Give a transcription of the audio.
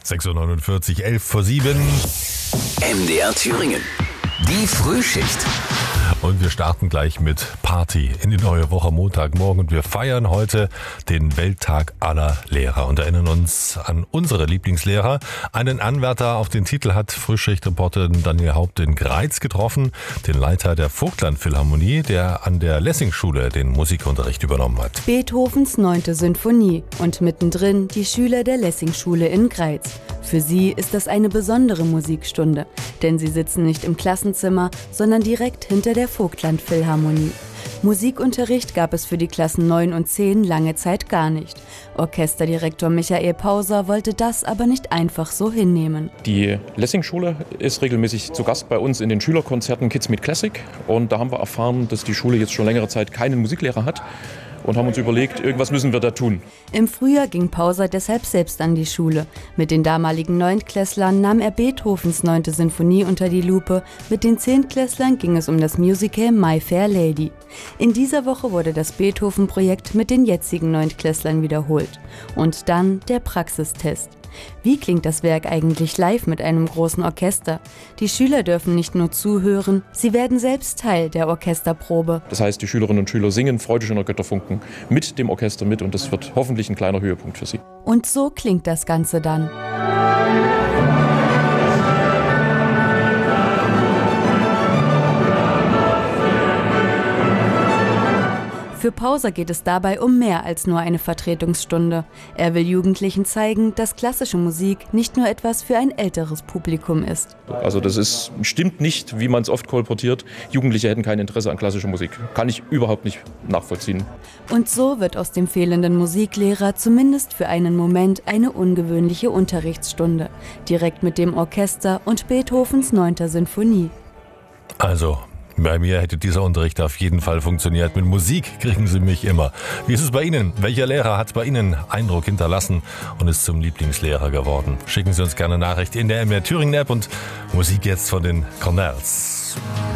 6.49 Uhr, 11:07. MDR Thüringen. Die Frühschicht. Und wir starten gleich mit Party in die neue Woche, Montagmorgen. Und wir feiern heute den Welttag aller Lehrer und erinnern uns an unsere Lieblingslehrer. Einen Anwärter auf den Titel hat Frühschichtreporterin Daniel Haupt in Greiz getroffen, den Leiter der Vogtland-Philharmonie, der an der Lessing-Schule den Musikunterricht übernommen hat. Beethovens 9. Sinfonie und mittendrin die Schüler der Lessing-Schule in Greiz. Für sie ist das eine besondere Musikstunde, denn sie sitzen nicht im Klassenzimmer, sondern direkt hinter der Vogtland-Philharmonie. Musikunterricht gab es für die Klassen 9 und 10 lange Zeit gar nicht. Orchesterdirektor Michael Pauser wollte das aber nicht einfach so hinnehmen. Die Lessing-Schule ist regelmäßig zu Gast bei uns in den Schülerkonzerten Kids Meet Classic. Und da haben wir erfahren, dass die Schule jetzt schon längere Zeit keinen Musiklehrer hat. Und haben uns überlegt, irgendwas müssen wir da tun. Im Frühjahr ging Pauser deshalb selbst an die Schule. Mit den damaligen Neuntklässlern nahm er Beethovens 9. Sinfonie unter die Lupe. Mit den Zehntklässlern ging es um das Musical My Fair Lady. In dieser Woche wurde das Beethoven-Projekt mit den jetzigen Neuntklässlern wiederholt. Und dann der Praxistest. Wie klingt das Werk eigentlich live mit einem großen Orchester? Die Schüler dürfen nicht nur zuhören, sie werden selbst Teil der Orchesterprobe. Das heißt, die Schülerinnen und Schüler singen Freude schöner Götterfunken mit dem Orchester mit und das wird hoffentlich ein kleiner Höhepunkt für sie. Und so klingt das Ganze dann. Für Pauser geht es dabei um mehr als nur eine Vertretungsstunde. Er will Jugendlichen zeigen, dass klassische Musik nicht nur etwas für ein älteres Publikum ist. Also das stimmt nicht, wie man es oft kolportiert. Jugendliche hätten kein Interesse an klassischer Musik. Kann ich überhaupt nicht nachvollziehen. Und so wird aus dem fehlenden Musiklehrer zumindest für einen Moment eine ungewöhnliche Unterrichtsstunde. Direkt mit dem Orchester und Beethovens 9. Sinfonie. Also, bei mir hätte dieser Unterricht auf jeden Fall funktioniert. Mit Musik kriegen Sie mich immer. Wie ist es bei Ihnen? Welcher Lehrer hat bei Ihnen Eindruck hinterlassen und ist zum Lieblingslehrer geworden? Schicken Sie uns gerne eine Nachricht in der MDR Thüringen App und Musik jetzt von den Cornells.